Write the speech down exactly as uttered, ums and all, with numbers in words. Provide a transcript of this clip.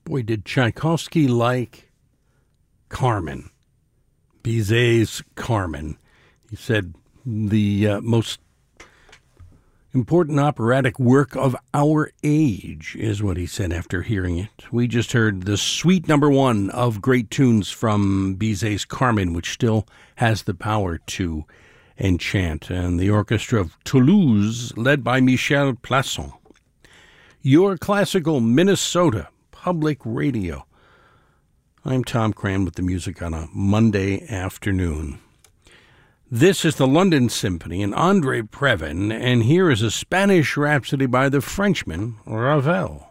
Boy, did Tchaikovsky like Carmen, Bizet's Carmen. He said the uh, most important operatic work of our age is what he said after hearing it. We just heard the suite number one of great tunes from Bizet's Carmen, which still has the power to enchant, and the orchestra of Toulouse, led by Michel Plasson. Your Classical Minnesota Public Radio. I'm Tom Cran with the music on a Monday afternoon. This is the London Symphony and Andre Previn, and here is a Spanish Rhapsody by the Frenchman Ravel.